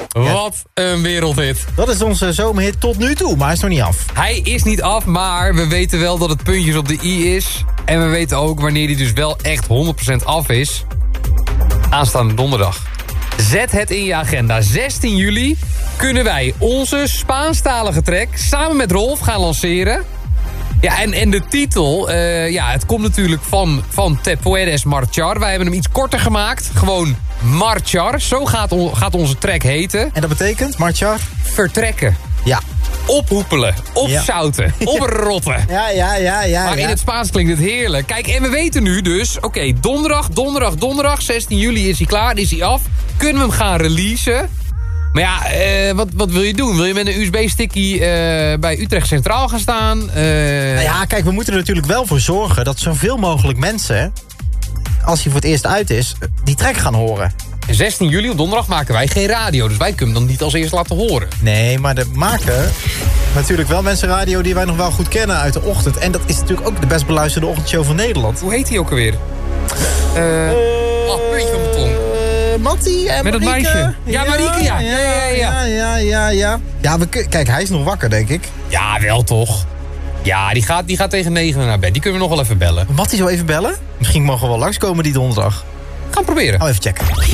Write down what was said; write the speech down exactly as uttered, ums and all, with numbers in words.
Wat een wereldhit. Dat is onze zomerhit tot nu toe, maar hij is nog niet af. Hij is niet af, maar we weten wel dat het puntjes op de i is. En we weten ook wanneer hij dus wel echt honderd procent af is. Aanstaande donderdag. Zet het in je agenda. zestien juli kunnen wij onze Spaanstalige track samen met Rolf gaan lanceren. Ja, en, en de titel, uh, ja, het komt natuurlijk van, van Te Puedes Marchar. Wij hebben hem iets korter gemaakt. Gewoon Marchar. Zo gaat, on, gaat onze track heten. En dat betekent, Marchar? Vertrekken. Ja. Ophoepelen, opzouten, ja. Oprotten. Ja, ja, ja, ja. Maar in ja. het Spaans klinkt het heerlijk. Kijk, en we weten nu dus, oké, okay, donderdag, donderdag, donderdag, zestien juli is hij klaar, is hij af. Kunnen we hem gaan releasen? Maar ja, uh, wat, wat wil je doen? Wil je met een U S B-stickie uh, bij Utrecht Centraal gaan staan? Uh... Nou ja, kijk, we moeten er natuurlijk wel voor zorgen dat zoveel mogelijk mensen, als hij voor het eerst uit is, die track gaan horen. zestien juli op donderdag maken wij geen radio. Dus wij kunnen hem dan niet als eerst laten horen. Nee, maar er maken natuurlijk wel mensen radio die wij nog wel goed kennen uit de ochtend. En dat is natuurlijk ook de best beluisterde ochtendshow van Nederland. Hoe heet hij ook alweer? Uh, uh, oh, puntje van mijn tong. Uh, Mattie en Met dat meisje. Ja, Marieke, ja. Ja, ja, ja. Ja, ja, ja, ja. ja we, kijk, hij is nog wakker, denk ik. Ja, wel toch. Ja, die gaat, die gaat tegen negen naar bed. Die kunnen we nog wel even bellen. Mattie zou even bellen? Misschien mogen we wel langskomen die donderdag. Gaan proberen. Oh, even checken.